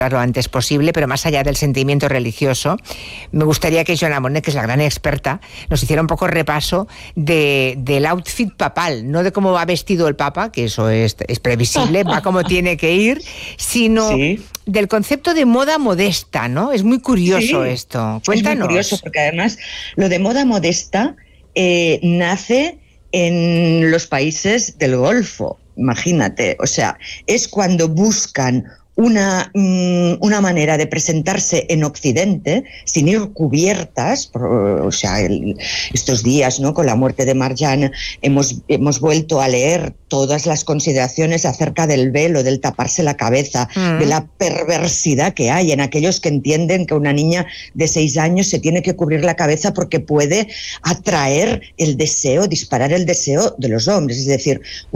lo antes posible, pero más allá del sentimiento religioso, me gustaría que Joana Monet, que es la gran experta, nos hiciera un poco repaso del outfit papal, no de cómo va vestido el Papa, que eso es previsible, va como tiene que ir, sino del concepto de moda modesta, ¿no? Es muy curioso esto. Cuéntanos. Es muy curioso porque además lo de moda modesta nace en los países del Golfo, imagínate, o sea, es cuando buscan una manera de presentarse en Occidente sin ir cubiertas, o sea, estos días, ¿no?, con la muerte de Marjane hemos vuelto a leer todas las consideraciones acerca del velo, del taparse la cabeza, de la perversidad que hay en aquellos que entienden que una niña de 6 años se tiene que cubrir la cabeza porque puede atraer el deseo, disparar el deseo de los hombres, es decir,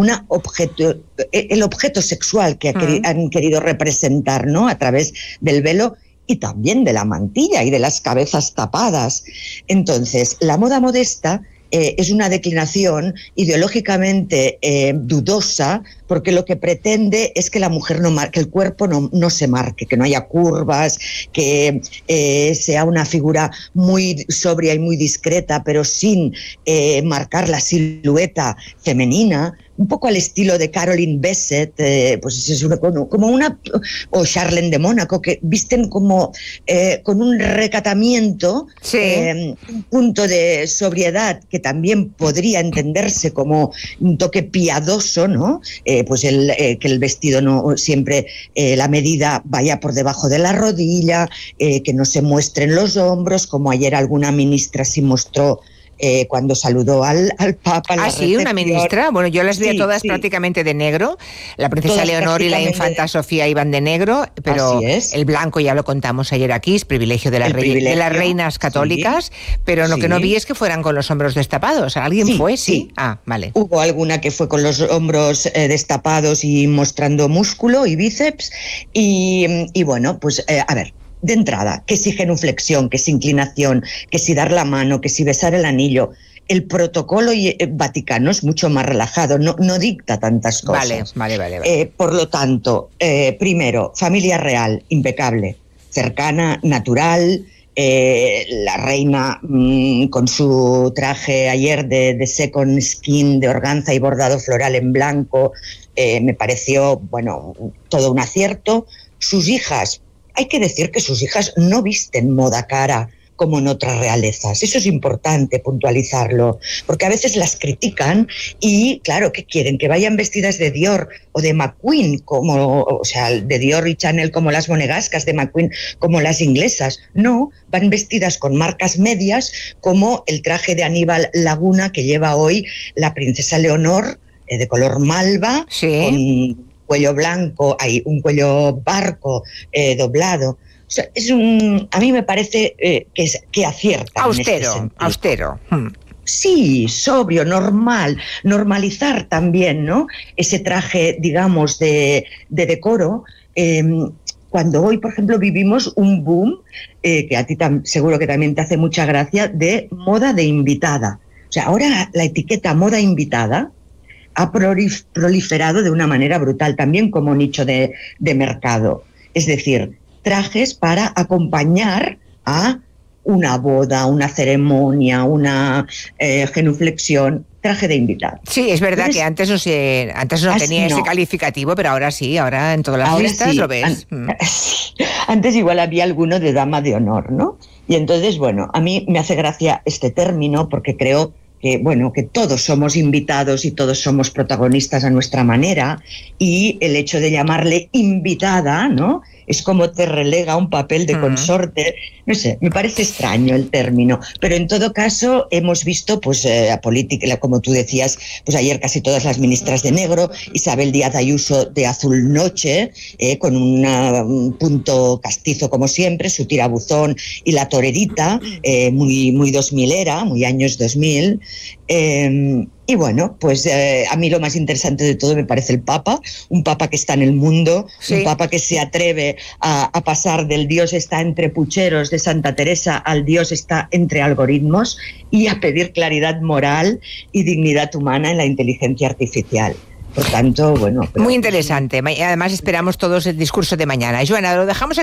el objeto sexual que han querido representar, ¿no?, a través del velo y también de la mantilla y de las cabezas tapadas. Entonces, la moda modesta es una declinación ideológicamente dudosa, porque lo que pretende es que la mujer que el cuerpo no se marque, que no haya curvas, que sea una figura muy sobria y muy discreta, pero sin marcar la silueta femenina, un poco al estilo de Caroline Bessette, pues es como una, o Charlene de Mónaco, que visten como con un recatamiento, un punto de sobriedad que también podría entenderse como un toque piadoso, ¿no? Pues que el vestido no siempre la medida vaya por debajo de la rodilla, que no se muestren los hombros, como ayer alguna ministra sí mostró cuando saludó al Papa. Ah, sí, una ministra. Bueno, yo las vi a todas prácticamente de negro. La princesa Leonor y la infanta Sofía iban de negro, pero el blanco ya lo contamos ayer aquí, es privilegio de las reinas católicas, pero lo que no vi es que fueran con los hombros destapados. ¿Alguien fue? Sí. Ah, vale. Hubo alguna que fue con los hombros destapados y mostrando músculo y bíceps, y bueno, pues a ver, de entrada, que si genuflexión, que si inclinación, que si dar la mano, que si besar el anillo. El protocolo vaticano es mucho más relajado, no dicta tantas cosas. Vale. Por lo tanto, primero, familia real, impecable, cercana, natural. La reina con su traje ayer de second skin, de organza y bordado floral en blanco, me pareció, bueno, todo un acierto. Sus hijas, hay que decir que sus hijas no visten moda cara como en otras realezas. Eso es importante puntualizarlo, porque a veces las critican y, claro, ¿qué quieren? Que vayan vestidas de Dior o de McQueen, o sea, de Dior y Chanel como las monegascas, de McQueen como las inglesas. No, van vestidas con marcas medias, como el traje de Aníbal Laguna que lleva hoy la princesa Leonor, de color malva, con cuello blanco, hay un cuello barco doblado. O sea, a mí me parece que acierta. Austero. Sí, sobrio, normal, normalizar también, ¿no?, ese traje, digamos, de decoro. Cuando hoy, por ejemplo, vivimos un boom, que a ti seguro que también te hace mucha gracia, de moda de invitada. O sea, ahora la etiqueta moda invitada ha proliferado de una manera brutal, también como nicho de mercado. Es decir, trajes para acompañar a una boda, una ceremonia, una genuflexión, traje de invitada. Sí, es verdad. Entonces, que antes no tenía ese calificativo, pero ahora sí, ahora en todas las listas lo ves. Antes igual había alguno de dama de honor, ¿no? Y entonces, bueno, a mí me hace gracia este término porque creo que, bueno, que todos somos invitados y todos somos protagonistas a nuestra manera, y el hecho de llamarle invitada, ¿no?, es como te relega a un papel de consorte. No sé, me parece extraño el término, pero en todo caso hemos visto, pues, a política, como tú decías, pues ayer casi todas las ministras de negro, Isabel Díaz Ayuso de azul noche, con un punto castizo como siempre, su tirabuzón y la torerita, muy 2000era, muy años 2000. Y bueno, pues a mí lo más interesante de todo me parece el Papa, un Papa que está en el mundo, un Papa que se atreve a pasar del Dios está entre pucheros de Santa Teresa al Dios está entre algoritmos, y a pedir claridad moral y dignidad humana en la inteligencia artificial. Por tanto, bueno... Muy interesante. Además esperamos todos el discurso de mañana. Joana, lo dejamos aquí.